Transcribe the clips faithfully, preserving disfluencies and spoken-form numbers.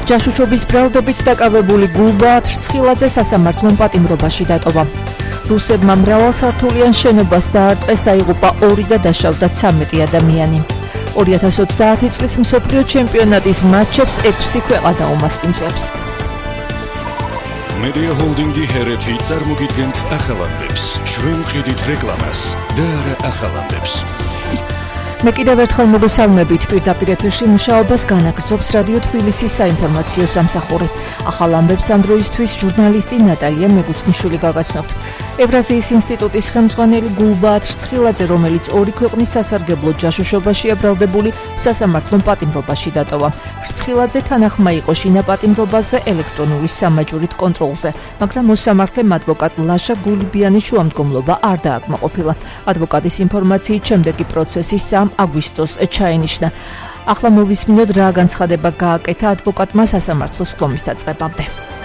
ჯაშუშობის ბრალდებით დაკავებული გულბაათ რცხილაძე სასამართლო პატიმრობაში დატოვა. რუსებმა მრავალსართულიან შენობას დაარტყეს, დაიღუპა ორი და დაშავდა ცამეტი ადამიანი. ორი ათას ოცდაათი წლის მსოფლიო ჩემპიონატის მატჩებს ექვსი ქვეყანა უმასპინძლებს. Media Holding-ი ჰერეთი წარმოგიდგენთ ახალამდებს. ჩვენ ვყიდით რეკლამას და არა ახალამდებს. მე კიდევ ერთხელ მოგესალმებით. პირდაპირ ეთერში მუშაობას განაგრძობს რადიო თბილისის საინფორმაციო სამსახური. ახალ ამბებს ამ დროისთვის ჟურნალისტი ნატალია მეგუთნიშვილი გაგაცნობთ. ევრაზიის ინსტიტუტის ხელმძღვანელი გულბაათ რცხილაძე, რომელიც ორი ქვეყნის სასარგებლო ჯაშუშობაში აბრალდებული, სასამართლო პატიმრობაში დატოვა. რცხილაძე თანახმა იყო შინაპატიმრობაზე ელექტრონული სამაჯურით კონტროლზე, მაგრამ მოსამართლემ ადვოკატ ლაშა გულიბიანის შუამდგომლობა არ დააკმაყოფილა. ადვოკატის ინფორმაციით შემდეგი პროცესი სამ აგვისტოს ჩაენიშნა. ახლა მოვისმინოთ რა განცხადება გააკეთა ადვოკატმა სასამართლოს ხდომის დაწყებამდე.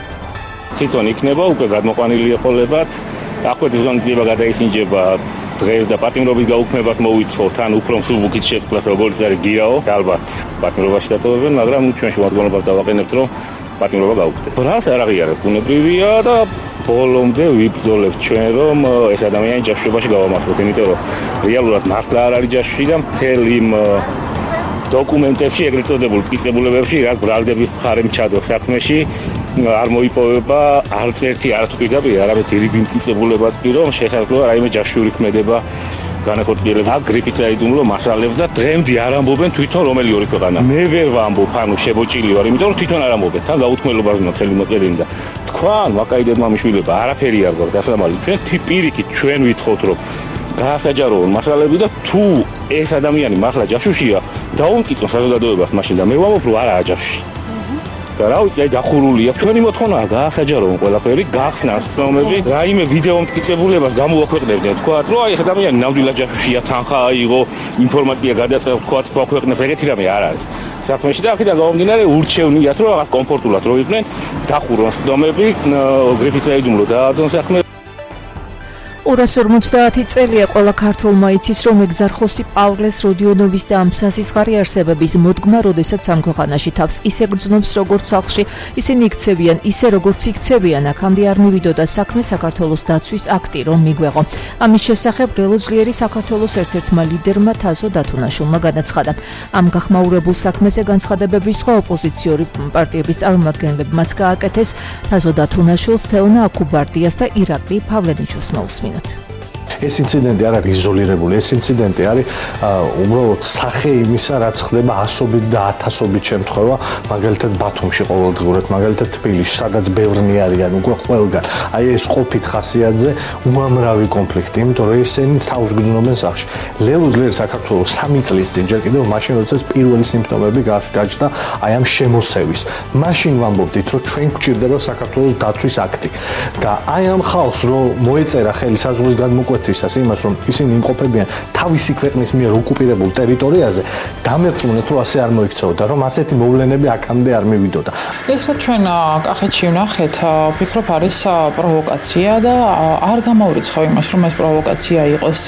თვითონ იქნება უკვე გადმოყვანილი ეყოლებათ, აკვეთის განძიება გადაისინჯება დღეს და პატიმრობის გაუქმებად მოვითხოვთ, ან უფრო მსუბუქით შეწყდათ, როგორც არის გირაო, ალბათ პატიმრობაში დატოვებენ, მაგრამ ჩვენ შემოადგენლობას დავაყენებთ, რომ პატიმრობა გაუქმდეს. რას არ აღიარებ, ბუნებრივია და ბოლომდე ვიბრძოლებთ ჩვენ, რომ ეს ადამიანი ჯაშუშობაში გავამართლოთ, იმიტომ რომ რეალურად მართლა არ არის ჯაშუში და მთელ იმ დოკუმენტებში, ეგრეთ წოდებულ მტკიცებულებებში, რაც ბრალდების მხარემ ჩადო საქმეში, არ მოიპოვება არც ერთი არც პირდაპირ, არამედ დიდი მტკიცებულებაც კი, რომ შესაძლოა რაიმე ჯაშური ქმედება განახორციელება. გრიფით აიდუმლო მასალებს და დღემდე არ ამბობენ თვითონ რომელი ორი ქვეყანა. მე ვერ ვამბობ, ანუ შებოჭილი ვარ, იმიტომ რომ თვითონ არ ამბობენ. თან გაუთქმელობას მთელი მოწერილი და თქვან ვაკაიდებმა მიშვილება, არაფერი არ გვაქვს დასამალი. ჩვენ პირიქით ჩვენ ვითხოვთ, რომ გაასაჯაროონ მასალები და თუ ეს ადამიანი მართლა ჯაშუშია, დაუმტკიცონ საზოგადოებას მაშინ და მე ვამბობ, რომ არაა ჯაშუში. და რა ვიცი, აი დახურულია. ჩვენი მოთხოვნაა გაასაჯაროონ ყველაფერი, გახსნას ცნობები, რაიმე ვიდეო მტკიცებულებას გამოაქვეყნებდნენ, თქვათ, რომ აი ეს ადამიანი ნამდვილად ჯაშუშია, თანხა აიღო, ინფორმაცია გადაწყდა, თქვათ, აქვეყნებს, ეგეთი რამე არ არის. საქმეში და აქედან გამომდინარე ურჩევნიათ, რომ რაღაც კომფორტულად რო იყვნენ, დახურონ ცნობები, გრიფით აიდუმლო დაადონ საქმე. ორას ორმოცდაათი წელია ყველა ქართველმა იცის, რომ ეგზარხოსი პავლეს როდიონოვის და ამსასისხარი არსებების მოდგმა, როდესაც ამ ქვეყანაში თავს ისე გრძნობს, როგორც ხალხში, ისინი იქცევიან, ისე როგორც იქცევიან, აქამდე არ მივიდოდა საქმე საქართველოს დაცვის აქტი, რომ მიგვეღო. ამის შესახებ ბრელოძლიერი საქართველოს ერთ-ერთმა ლიდერმა თაზო დათუნაშვილმა განაცხადა. ამ გახმაურებულ საქმეზე განცხადებების სხვა ოპოზიციური პარტიების წარმომადგენლებმაც გააკეთეს. თაზო დათუნაშვილს, თეონა აკუბარდიას და ირაკლი ფავლენიშვილს მოусმინოთ. ეს ინციდენტი არ არის იზოლირებული, ეს ინციდენტი არის უბრალოდ სახე იმისა, რაც ხდება ასობით და ათასობით შემთხვევა, მაგალითად ბათუმში ყოველდღურად, მაგალითად თბილისში, სადაც ბევრნი არიან უკვე ყველგან. აი ეს ყოფით ხასიათზე უამრავი კონფლიქტი, იმიტომ რომ ესენი თავს გრძნობენ სახში. ლელო ძლიერი საქართველოს სამი წლის წინ, ჯერ კიდევ მაშინ, როდესაც პირველი სიმპტომები გაჩნდა აი ამ შემოსევის. მაშინ ვამბობდით, რომ ჩვენ გვჭირდება საქართველოს დაცვის აქტი. და აი ამ ხალხს რომ მოეწერა ხელი საზღვრის გადმოკვეთისას იმას, რომ ისინი იმყოფებიან თავისი ქვეყნის მიერ ოკუპირებულ ტერიტორიაზე, დამერწმუნეთ, რომ ასე არ მოიქცეოდა, რომ ასეთი მოვლენები აქამდე არ მივიდოდა. ეს რაც ჩვენ კახეთში ვნახეთ, ვფიქრობ არის პროვოკაცია და არ გამოვრიცხავ იმას, რომ ეს პროვოკაცია იყოს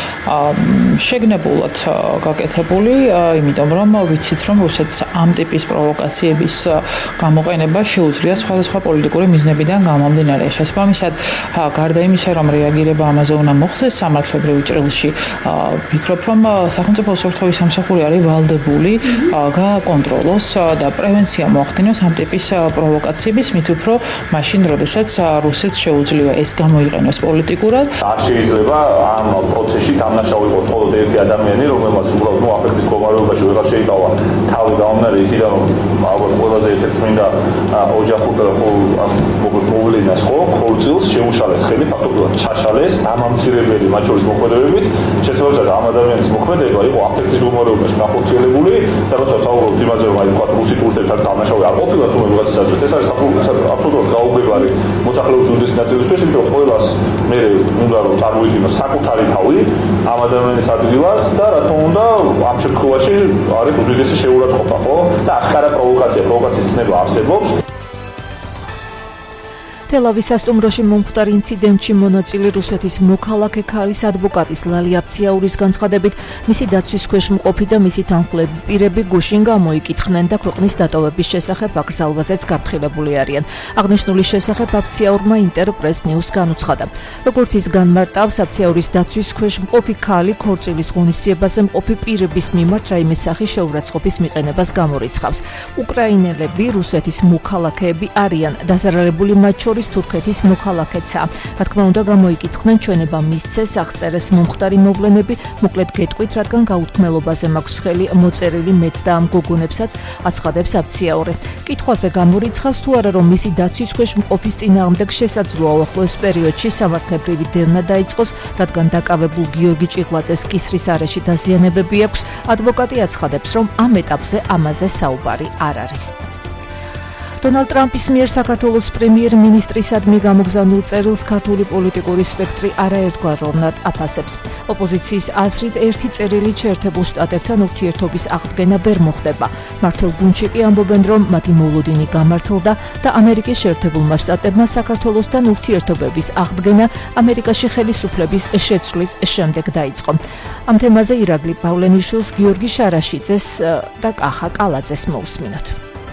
შეგნებულად გაკეთებული, იმიტომ რომ ვიცით, რომ რუსეთს ამ ტიპის პროვოკაციების გამოყენება შეუძლია სხვადასხვა პოლიტიკური მიზნებიდან გამომდინარე. შესაბამისად, გარდა იმისა, რომ რეაგირება ამაზე უნდა მოხდეს სამართლებრივ ჭრილში, ვფიქრობ, რომ სახელმწიფო უსაფრთხოების სამსახური არის ვალდებული გააკონტროლოს და პრევენცია მოახდინოს ამ ტიპის პროვოკაციების, მით უფრო მაშინ, როდესაც რუსეთს შეუძლია ეს გამოიყენოს პოლიტიკურად. არ შეიძლება ამ პროცესში დამნაშავე იყოს მხოლოდ ერთი ადამიანი, რომელმაც უბრალოდ ნუ აფექტის მდგომარეობაში ვეღარ შეიკავა თავი გამომდინარე იქიდან, რომ ალბათ ყველაზე ერთ-ერთი წმინდა ოჯახურ მოვლენას ხო, ხორცილს შეუშალეს ხელი ფაქტობრივად ჩაშალეს დამამცირებელი მათ შორის მოქმედებებით. შესაძლოა ამ ადამიანის მოქმედება იყო აფექტის მდგომარეობაში განხორციელებული და როცა საუბრობთ იმაზე, რომ აი თქვა რუსი ტურისტებს არ დამნაშავე არ ყოფილა თუ რაღაცა საერთოდ ეს არის აბსოლუტურად გაუგებარი მოსახლეობის უდიდესი ნაწილისთვის, იმიტომ რომ ყველას მე უნდა რომ წარმოიდგინოს საკუთარი თავი ამ ადამიანის ადგილას და რა თქმა უნდა ამ შემთხვევაში არის უდიდესი შეურაცხყოფა, ხო? და ახკარა პროვოკაცია, პროვოკაციის ცნება არსებობს. თელავის სასტუმროში მომხდარ ინციდენტში მონაწილე რუსეთის მოქალაქე ქალის ადვოკატის ლალი აფციაურის განცხადებით, მისი დაცვის ქვეშ მყოფი და მისი თანხმლები პირები გუშინ გამოიკითხნენ და ქვეყნის დატოვების შესახებ აკრძალვაზეც გაფრთხილებული არიან. აღნიშნული შესახებ აფციაურმა ინტერპრეს ნიუს განუცხადა. როგორც ის განმარტავს, აფციაურის დაცვის ქვეშ მყოფი ქალი ქორწილის ღონისძიებაზე მყოფი პირების მიმართ რაიმე სახის შეურაცხყოფის მიყენებას გამორიცხავს. უკრაინელები რუსეთის მოქალაქეები არიან, დაზარალებული მათ შორის თურქეთის მოქალაქეცაა. რა თქმა უნდა, გამოიკითხნენ ჩვენება მისცეს აღწერეს მომხდარი მოვლენები, მოკლედ გეტყვით, რადგან გაუთქმელობაზე მაქვს ხელი მოწერილი მეც და ამ გოგონებსაც აცხადებს აფციაური. კითხვაზე გამორიცხავს თუ არა რომ მისი დაცვის ქვეშ მყოფის წინააღმდეგ შესაძლოა უახლოეს პერიოდში სამართლებრივი დევნა დაიწყოს, რადგან დაკავებულ გიორგი ჭიღლაძეს კისრის არეში დაზიანებები აქვს. ადვოკატი აცხადებს, რომ ამ ეტაპზე ამაზე საუბარი არ არის. დონალდ ტრამპის მიერ საქართველოს პრემიერ-მინისტრისადმი გამოგზავნილ წერილს ქართული პოლიტიკური სპექტრი არაერთგვაროვნად აფასებს. ოპოზიციის აზრით ერთი წერილით შეერთებულ შტატებთან ურთიერთობის აღდგენა ვერ მოხდება. მართლ გუნდში კი ამბობენ, რომ მათი მოლოდინი გამართლდა და ამერიკის შეერთებულმა შტატებმა საქართველოსთან ურთიერთობების აღდგენა ამერიკაში ხელისუფლების შეცვლის შემდეგ დაიწყო. ამ თემაზე ირაკლი პავლენიშვილს, გიორგი შარაშიძეს და კახა კალაძეს მოусმინოთ.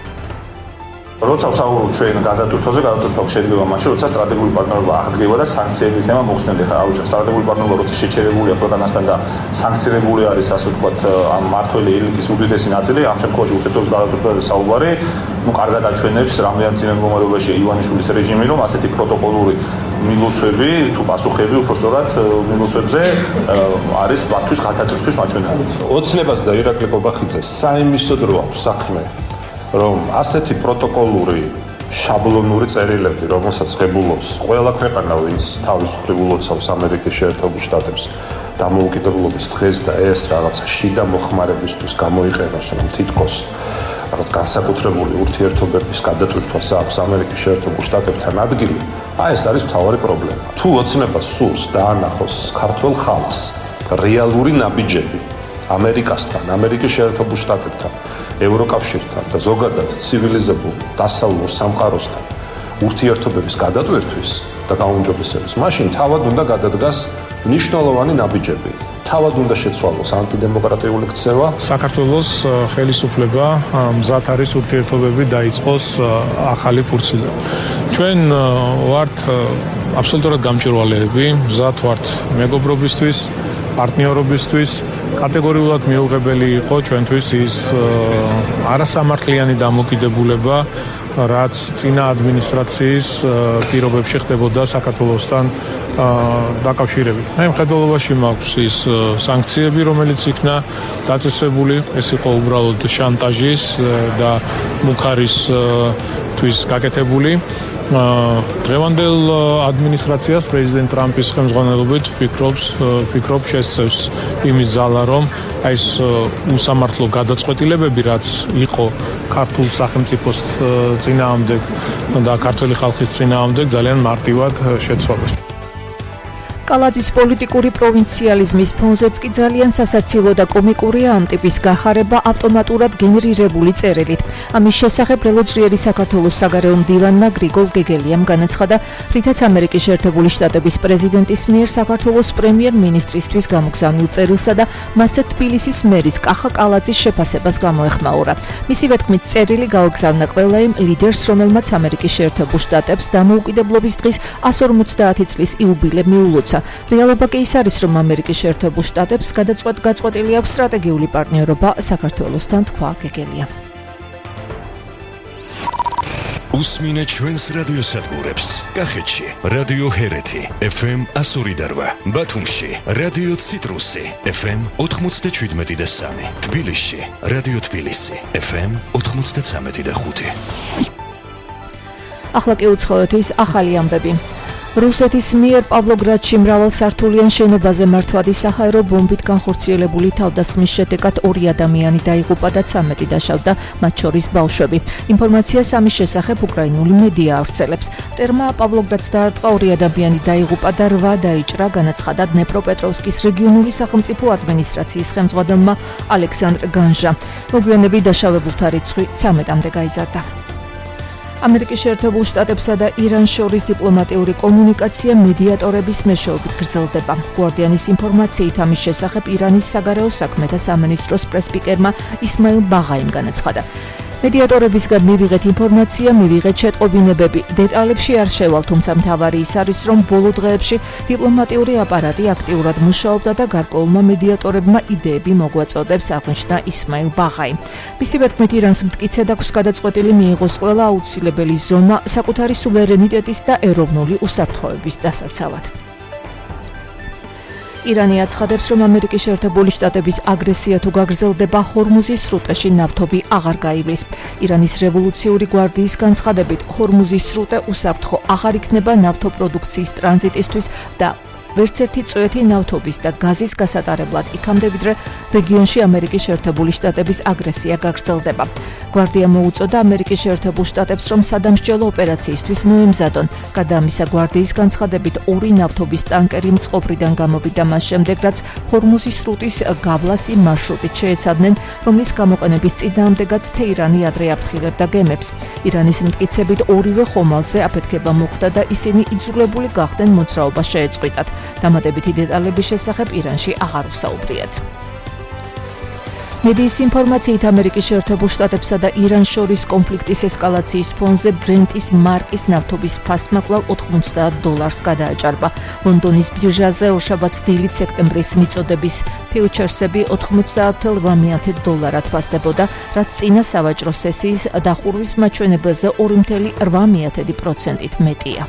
როცა ვსაუბრობთ ჩვენ გადატვირთვაზე, გადატვირთვა შედგება მაშინ, როცა სტრატეგიული პარტნიორობა აღდგება და საანქციების თემა მოხსნელა. ხა აუჩა სტრატეგიული პარტნიორობა როცა შეჩერებულია ქვეყანასთან და სანქცირებული არის, ასე ვთქვათ, ამ მართველი ელიტის უდიდესი ნაწილი, ამ შემთხვევაში ურთიერთობის გადატვირთვაზე საუბარი, ну, კარგად აჩვენებს რამდენად წინა მდგომარეობაში ივანიშვილის რეჟიმი, რომ ასეთი პროტოკოლური მილოცვები თუ პასუხები უпростоრად მილოცვებზე არის მათთვის გადატვირთვის მაჩვენებელი. ოცნებას და ირაკლი კობახიძეს საიმისო დრო აქვს საქმე, რომ ასეთი პროტოკოლური შაბლონური წერილები, რომელსაც ღებულობს ყველა ქვეყანა, ვინც თავისუფლად ულოცავს ამერიკის შეერთებულ შტატებს დამოუკიდებლობის დღეს და ეს რაღაცა შიდა მოხმარებისთვის გამოიყენოს, რომ თითქოს რაღაც განსაკუთრებული ურთიერთობების გადატვირთვას აქვს ამერიკის შეერთებულ შტატებთან ადგილი, აი ეს არის მთავარი პრობლემა. თუ ოცნებას სურს დაანახოს ქართველ ხალხს რეალური ნაბიჯები ამერიკასთან, ამერიკის შეერთებულ შტატებთან, ევროკავშირთან და ზოგადად ცივილიზებულ დასავლურ სამყაროსთან ურთიერთობების გადატვირთვის და გაუმჯობესების, მაშინ თავად უნდა გადადგას მნიშვნელოვანი ნაბიჯები. თავად უნდა შეცვალოს ანტიდემოკრატიული ქცევა. საქართველოს ხელისუფლება მზად არის ურთიერთობები დაიწყოს ახალი ფურცლიდან. ჩვენ ვართ აბსოლუტურად გამჭვირვალეები, მზად ვართ მეგობრობისთვის, პარტნიორობისთვის. კატეგორიულად მიუღებელი იყო ჩვენთვის ის არასამართლიანი დამოკიდებულება, რაც წინა ადმინისტრაციის პირობებში ხდებოდა საქართველოსთან დაკავშირებით. მე მხედველობაში მაქვს ის სანქციები, რომელიც იქნა დაწესებული, ეს იყო უბრალოდ შანტაჟის და მუქარისთვის გაკეთებული. დღევანდელ ადმინისტრაციას პრეზიდენტ ტრამპის ხელმძღვანელობით ფიქრობს ფიქრობ შესწევს იმის ძალა, რომ აი ეს უსამართლო გადაწყვეტილებები, რაც იყო ქართულ სახელმწიფოს წინააღმდეგ და ქართული ხალხის წინააღმდეგ, ძალიან მარტივად შეცვალოს. კალაძის პოლიტიკური პროვინციალიზმის ფონზეც კი ძალიან სასაცილო და კომიკურია ამ ტიპის გახარება ავტომატურად გენერირებული წერილით. ამის შესახებ რელოჯრიერი საქართველოს საგარეო მდივანმა გრიგოლ გეგელიამ განაცხადა, რითაც ამერიკის შეერთებული შტატების პრეზიდენტის მიერ საქართველოს პრემიერ-მინისტრისთვის გამოგზავნილ წერილსა და მასზე თბილისის მერის კახა კალაძის შეფასებას გამოეხმაურა. მისივე თქმით, წერილი გააგზავნა ყველა იმ ლიდერს, რომელმაც ამერიკის შეერთებულ შტატებს დამოუკიდებლობის დღის εκατს ორმოცდაათი წლის იუბილე მიულოცა. რეალობა კი ის არის, რომ ამერიკის შეერთებულ შტატებს გადაწყვეტ გაწყვეტილი აქვს სტრატეგიული პარტნიორობა საქართველოსთან, თქვა გეგელია. უსმინე ჩვენს რადიოსადგურებს. კახეთში რადიო ჰერეთი ეფ ემ εκατს ორი და რვა, ბათუმში რადიო ციტრუსი ეფ ემ ოთხმოცდაშვიდმეტი და სამი, თბილისში რადიო თბილისი ეფ ემ ოთხმოცდაცამეტი და ხუთი. ახლა კი უცხოეთის ახალი ამბები. რუსეთის მიერ პავლოგრადში მრავალსართულიან შენობაზე მართვადი საჰაერო ბომბით განხორციელებული თავდასხმის შედეგად ორი ადამიანი დაიღუპა და ცამეტი დაშავდა, მათ შორის ბავშვები. ინფორმაციას ამის შესახებ უკრაინული მედია ავრცელებს. ტერმა პავლოგრადს დაარტყა, ორი ადამიანი დაიღუპა და რვა დაიჭრა, განაცხადა დნეპროპეტროვსკის რეგიონული სახელმწიფო ადმინისტრაციის ხელმძღვანელმა ალექსანდრ განჟა. მოგვიანებით დაშავებულთა რიცხვი ცამეტამდე გაიზარდა. ამერიკის შეერთებულ შტატებსა და ირანს შორის დიპლომატიური კომუნიკაცია მედიატორების მეშვეობით გრძელდება. Guardian-ის ინფორმაციით ამის შესახებ ირანის საგარეო საქმეთა სამინისტროს პრესპიკერმა ისმაილ ბაღაიმ განაცხადა. მედიატორებისგან მივიღეთ ინფორმაცია, მივიღეთ შეტყობინებები. დეტალებში არ შევალ, თუმცა მთავარი ის არის, რომ ბოლო დღეებში დიპლომატიური აპარატი აქტიურად მუშაობდა და გარკვეულმა მედიატორებმა იდეები მოგვაწოდებს, აღნიშნა ისმაილ ბაღაი. მისივე თქმით, ირანს მტკიცედ აქვს გადაწყვეტილი მიიღოს ყველა აუცილებელი ზომა საკუთარი სუვერენიტეტის და ეროვნული უსაფრთხოების დასაცავად. ირანი აცხადებს, რომ ამერიკის შეერთებული შტატების აგრესია თუ გაგრძელდება ჰორმუზის სრუტეში ნავთობი აღარ გაივლის. ირანის რევოლუციური გვარდიის განცხადებით, ჰორმუზის სრუტე უსაფრთხო აღარ იქნება ნავთობპროდუქციის ტრანზიტისთვის და ვერც ერთი წვეთი ნავთობის და გაზის გასატარებლად იქამდე, ვიდრე რეგიონში ამერიკის შეერთებული შტატების აგრესია გაგრძელდება. გვარდია მოუწოდა ამერიკის შეერთებულ შტატებს, რომ სადამსჯელო ოპერაციისთვის მოემზადონ. გარდა ამისა, გვარდიის განცხადებით, ორი ნავთობის ტანკერი მწყობრიდან გამოვიდა მას შემდეგ, რაც ჰორმუზის სრუტის გავლას იმ მარშრუტით შეეცადნენ, რომლის გამოყენების წინააღმდეგაც თეირანი ადრე აფრთხილებდა გემებს. ირანის მტკიცებით, ორივე ხომალდზე აფეთქება მოხდა და ისინი იძულებული გახდნენ მოძრაობა შეეწყვიტათ. დამატებითი დეტალების შესახებ ირანში აღარ უსაუბრიათ. მედიის ინფორმაციით ამერიკის შეერთებულ შტატებსა და ირანს შორის კონფლიქტის ესკალაციის ფონზე ბრენტის მარკის ნავთობის ფასმა კვლავ ოთხმოცდაათ დოლარს გადააჭარბა. ლონდონის ბირჟაზე ორშაბათს დილით სექტემბრის მიწოდების ფიუჩერსები ოთხმოცდაათ ათი დოლარად ფასდებოდა, რაც წინა სავაჭრო სესიის დახურვის მაჩვენებელზე ორი ორმოცდაორი პროცენტით მეტია.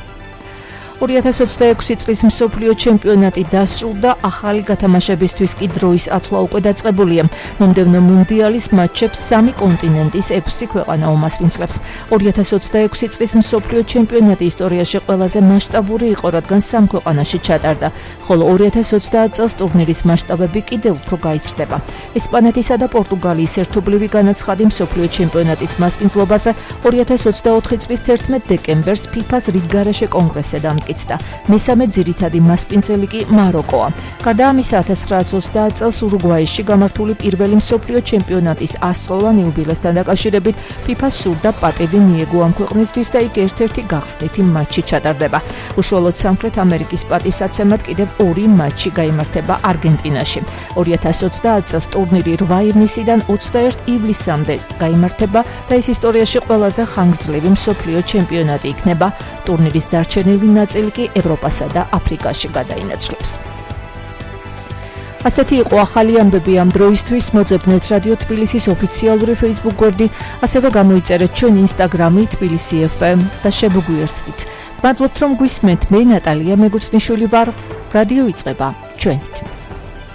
ორი ათას ოცდაექვსი წლის მსოფლიო ჩემპიონატი დასრულდა, ახალი გათამაშებისთვის კი დროის ათვლა უკვე დაწყებულია. მომდევნო მუნდიალის მატჩებს სამი კონტინენტის ექვსი ქვეყანა უმასპინძლებს. ორი ათას ოცდაექვსი წლის მსოფლიო ჩემპიონატი ისტორიაში ყველაზე მასშტაბური იყო, რადგან სამ ქვეყანაში ჩატარდა, ხოლო ორი ათას ოცდაათ წელს ტურნირის მასშტაბები კიდევ უფრო გაიზრდება. ესპანეთისა და პორტუგალიის ერთობლივი განაცხადი მსოფლიო ჩემპიონატის მასპინძლობაზე ორი ათას ოცდაოთხი წლის თერთმეტ დეკემბერს ფიფას რიგგარეშე კონგრესზე დამტკიცდა. მესამე ძირითადი მასპინძელი კი მაროკოა. გარდა ამისა, ათას ცხრაას ოცდაათ წელს ურუგვაიში გამართული პირველი მსოფლიო ჩემპიონატის ასწლოვან იუბილესთან დაკავშირებით ფიფას სურდა პატივი მიეგო ამ ქვეყნისთვის და იქ ერთ-ერთი გახსნითი მატჩი ჩატარდება. უშუალოდ სამხრეთ ამერიკის პატივსაცემად კიდევ ორი მატჩი გაიმართება არგენტინაში. ორი ათას ოცდაათ წელს ტურნირი რვა ივნისიდან ოცდაერთი ივლისამდე გაიმართება და ის ისტორიაში ყველაზე ხანგრძლივი მსოფლიო ჩემპიონატი იქნება. ტურნირის დარჩენილი ნაწილი კი ევროპასა და აფრიკაში გადაინაცვლებს. ასეთი იყო ახალი ამბები ამ დროისთვის. მოძებნეთ რადიო თბილისის ოფიციალური Facebook გვერდი, ასევე გამოიწერეთ ჩვენ Instagram-ი თბილისი ეფ ემ და შემოგვიერთდით. მადლობთ, რომ გვისმენთ. მე ნატალია მეგუთნიშვილი ვარ. რადიო იწყება ჩვენით.